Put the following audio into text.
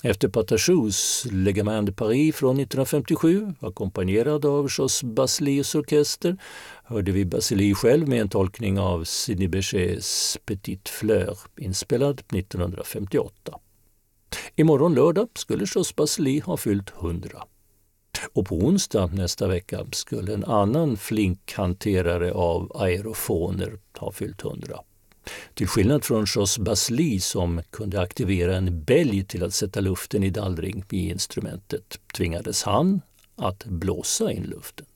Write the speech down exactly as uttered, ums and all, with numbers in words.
Efter Patachous Le Gamin de Paris från nittonhundrafemtiosju, ackompanjerad av Jos Basselis orkester, hörde vi Bassely själv med en tolkning av Sidney Bechet's Petite Fleur, inspelad nittonhundrafemtioåtta. Imorgon lördag skulle Jos Bassely ha fyllt hundra. Och på onsdag nästa vecka skulle en annan flink hanterare av aerofoner ha fyllt hundra. Till skillnad från Jos Bassely som kunde aktivera en bälg till att sätta luften i dallring i instrumentet tvingades han att blåsa in luften.